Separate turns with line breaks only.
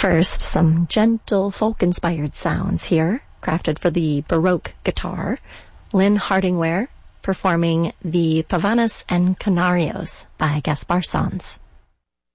First, some gentle folk-inspired sounds here, crafted for the Baroque guitar. Lynn Hardingware performing the Pavanas and Canarios by Gaspar Sanz.